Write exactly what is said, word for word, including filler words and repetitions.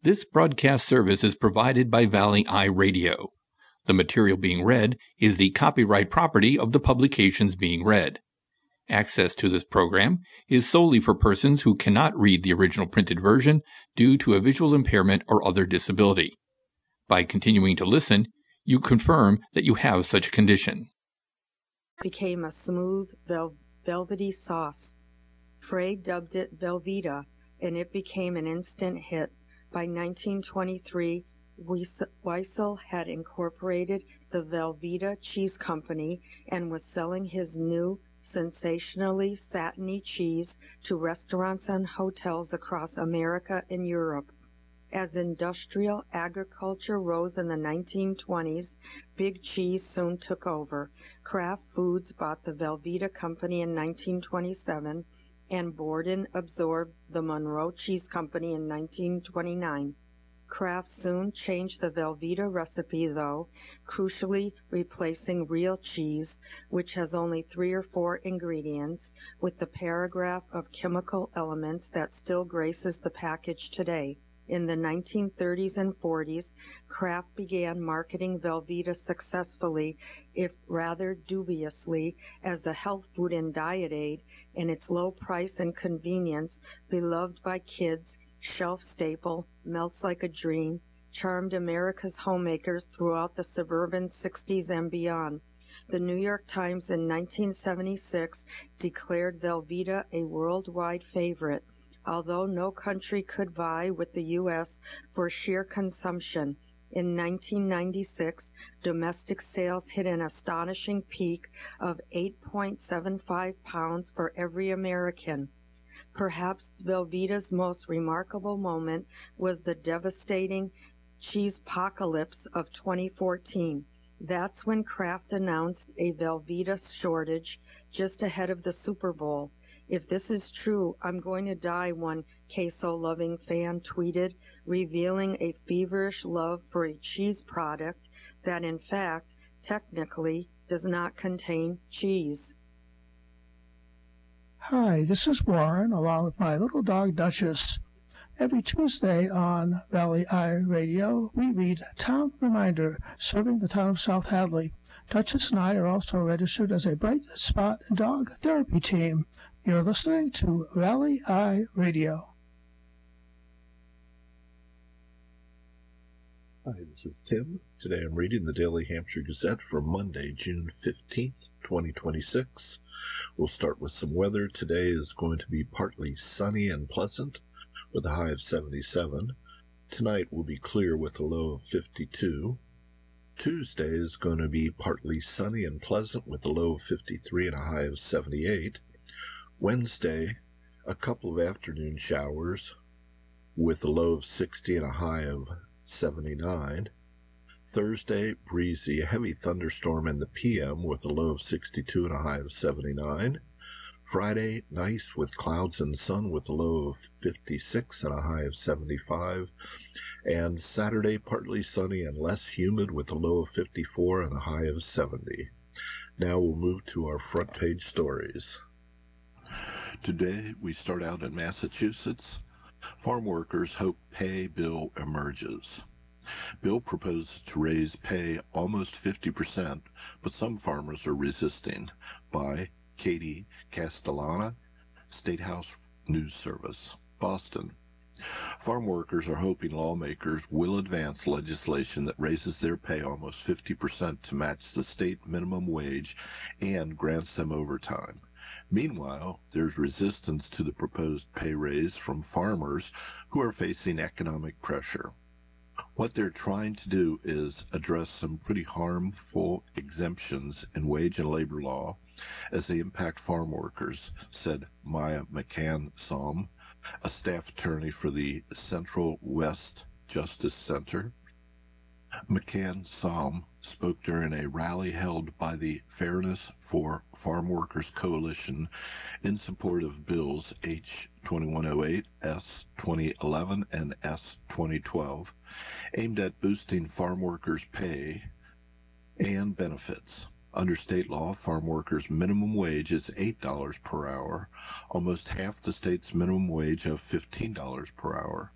This broadcast service is provided by Valley Eye Radio. The material being read is the copyright property of the publications being read. Access to this program is solely for persons who cannot read the original printed version due to a visual impairment or other disability. By continuing to listen, you confirm that you have such a condition. Became a smooth, vel- velvety sauce. Frey dubbed it Velveeta, and it became an instant hit. By nineteen twenty-three, Weissel had incorporated the Velveeta Cheese Company and was selling his new, sensationally satiny cheese to restaurants and hotels across America and Europe. As industrial agriculture rose in the nineteen twenties, Big Cheese soon took over. Kraft Foods bought the Velveeta Company in nineteen twenty-seven, and Borden absorbed the Monroe Cheese Company in nineteen twenty-nine. Kraft soon changed the Velveeta recipe, though, crucially replacing real cheese, which has only three or four ingredients, with the paragraph of chemical elements that still graces the package today. In the nineteen thirties and forties, Kraft began marketing Velveeta successfully, if rather dubiously, as a health food and diet aid, and its low price and convenience, beloved by kids, shelf staple, melts like a dream, charmed America's homemakers throughout the suburban sixties and beyond. The New York Times in nineteen seventy-six declared Velveeta a worldwide favorite, although no country could vie with the U S for sheer consumption. In nineteen ninety-six, domestic sales hit an astonishing peak of eight point seven five pounds for every American. Perhaps Velveeta's most remarkable moment was the devastating cheese-pocalypse of twenty fourteen. That's when Kraft announced a Velveeta shortage just ahead of the Super Bowl. If this is true, I'm going to die, one queso-loving fan tweeted, revealing a feverish love for a cheese product that, in fact, technically does not contain cheese. Hi, this is Warren, along with my little dog Duchess. Every Tuesday on Valley Eye Radio, we read Town Reminder, serving the town of South Hadley. Duchess and I are also registered as a Bright Spot Dog Therapy Team. You're listening to Valley Eye Radio. Hi, this is Tim. Today I'm reading the Daily Hampshire Gazette for Monday, June fifteenth, twenty twenty-six. We'll start with some weather. Today is going to be partly sunny and pleasant with a high of seventy-seven. Tonight will be clear with a low of fifty-two. Tuesday is going to be partly sunny and pleasant with a low of fifty-three and a high of seventy-eight. Wednesday, a couple of afternoon showers with a low of sixty and a high of seventy-nine. Thursday, breezy, a heavy thunderstorm in the P M with a low of sixty-two and a high of seventy-nine. Friday, nice with clouds and sun with a low of fifty-six and a high of seventy-five. And Saturday, partly sunny and less humid with a low of fifty-four and a high of seventy. Now we'll move to our front page stories. Today, we start out in Massachusetts. Farm workers hope pay bill emerges. Bill proposes to raise pay almost fifty percent, but some farmers are resisting. By Katie Castellana, State House News Service, Boston. Farm workers are hoping lawmakers will advance legislation that raises their pay almost fifty percent to match the state minimum wage and grants them overtime. Meanwhile, there's resistance to the proposed pay raise from farmers who are facing economic pressure. What they're trying to do is address some pretty harmful exemptions in wage and labor law as they impact farm workers, said Maya McCann-Som, a staff attorney for the Central West Justice Center. McCann-Som spoke during a rally held by the Fairness for Farm Workers Coalition in support of bills H twenty-one oh eight, S twenty eleven, and S twenty twelve, aimed at boosting farm workers' pay and benefits. Under state law, farm workers' minimum wage is eight dollars per hour, almost half the state's minimum wage of fifteen dollars per hour.